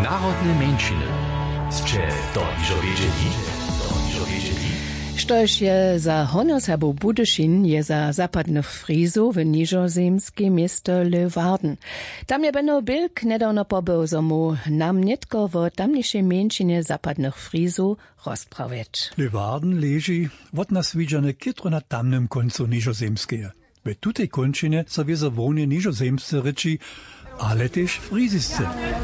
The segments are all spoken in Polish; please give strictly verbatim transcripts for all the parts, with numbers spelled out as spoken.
Narodne mężczyzny. Scze to iżo wiedzieli? To iżo wiedzieli? Štož je za Honorsabo Budyšin je za zapadnych Frizo w niżozemskie miasto Leeuwarden. Tam je Benno Bilk nedawno pobył, zo mu nam netko w tamniejszej mężczyźnie zapadnych Frizo rozprawiać. Leeuwarden leży od nas widziane kitro na tamnym końcu niżozemskie. W tutej kończynie sobie zawodnie niżozemscy ryczy, ale też frizisce.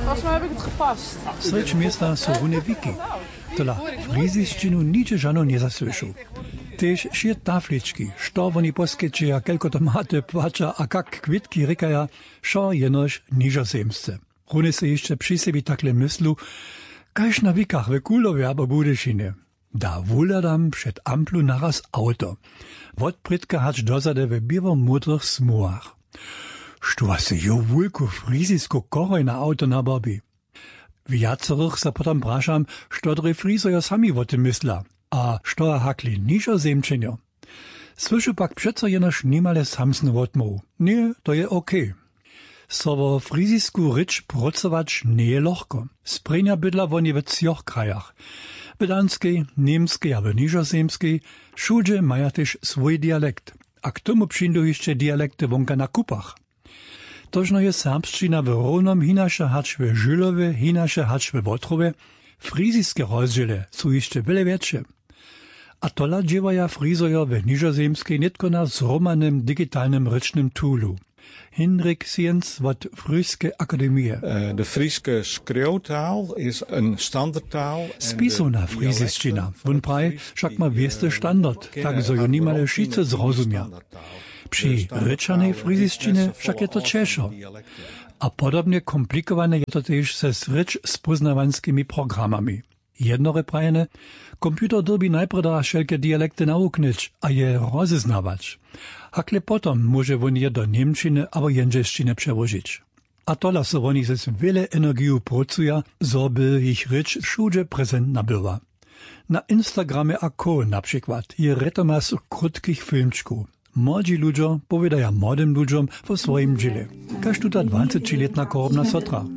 Srecz miasta są rune wiki. Tola friziszčinu niče žano nie zasłyszał. Tež šie taflički, što oni poskeče, kelko tomate płacza, a kak kwitki rykaja, šo jenož nižozemsce. Rune se jeszcze przy sobie takle myslu, kajż na wikach we Kulowie abo Budyšinie. Da wuladam przed amplu naraz auto. Wot prytka hacz dozade we biwo mudrych smuach. Što se jo wulku frizisko koroj na auto na babi. Viacerых se potom prašam, što dre frizojo sami o tym mysla, a što hakli nižozemčenjo. Słyšu pak přeco jenož nimale samsny odmów. Nie, to je okej. Okay. So vo frizisku ryč pracować nie je lohko. Sprejnja bydla woni w cioch krajach. W danskiej, niemskiej a w nižozemskiej všude maja też swój dialekt. A k tomu přijdu jeszcze dialekty wonka na kupach. Tožno je serbščina v rovnom hinaše hač v Žilove, hinaše hač v Wotrowe, friziske rozdziele sú ešte veľa väčšie. A tola dziewaja frizojo v nižozemskej netko na zromanym digitalnym rycznym toolu. Hendrik Siens od Frieske Akademie. Uh, de Frieske schreeuwtaal is een standaardtaal. Spisovna friziščina, vun praj, však ma vieste standard, tak zo jo nimale šice zrozumia. Przy ryczanej friziščine však je to češo. A podobnie komplikowane je to też se s rycz spoznawanskimi programami. Jednore prajene, komputer dobi najprej da wszelkie dialekty nauknyć, a je rozeznawać. Hakle potom może on je do niemčiny abo jędrzeszčiny przełożyć. A tola so oni ze wiele energii pracuja, zo by ich rycz wszudzie prezentna była. Na Instagramie ako na przykład je retomas krótkich filmczków. Młodzi ludzie powiadają młodym ludziom o swoim dziele. Każ tu ta dwadziećletna korbna sotra.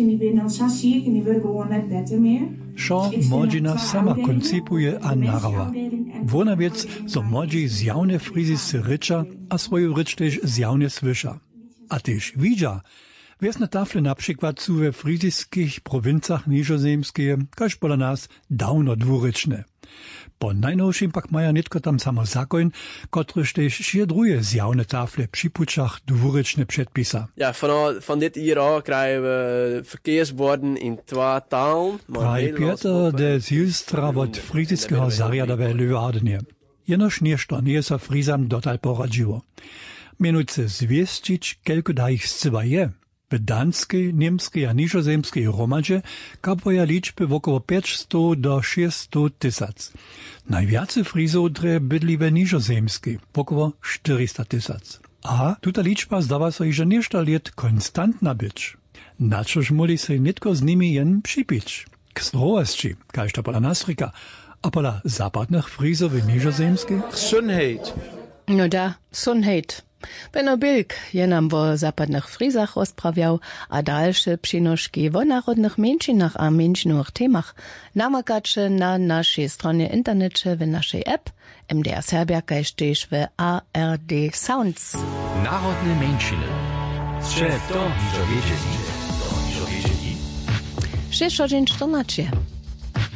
Šo młodzina sama koncipuje a narawa. Wona wiec, so młodzi zjawne frizisce rycza, a swoją rycz też zjawne słysza. A też widzia, wies na tafle na przykład su we friziskich prowincach niżozemskie, każ pola nas dawno dwuryczne. Po najnowszym pak maja nitko tam samo zakoń, kotryż też šier druje zjawne tafle przy pučach dwuryczne przedpisa. Ja, van, van dit hier aan krijgen we verkeersborden in twee talen. Praj Pieter de Zilstra od friziskiego zariada we Leeuwarden. Jenoż nieszto nie so frizam dotal poradziło. Mianowicie zwieścić, kelko da ich zcyba je. W danskiej, niemskiej a niżozemskiej romadzie kapuja liczby około pięćset do sześćset tysac. Najwiacej frizów dre bydli w niżozemskiej, około czterysta tysac. A tuta liczba zdawa się, że nieszta liet konstantna być. Na coż moli się nitko z nimi jen przypić. K zdrowości, każ to pola nasrika, a pola zapadnych frizów w niżozemskiej? Gesundheid. No da, Gesundheit. Benno Bilk je nam w zapadnych Frizach rozprawiał, a dalsze przynoszki w narodnych mężczyznach a mężczyznych temach namakacze na naszej stronie internecie w naszej app M D R Serbia, kaj też w A R D Sounds. Narodne mężczyzny. Scze to iżo wiedzieli? To iżo wiedzieli? sześć czternaście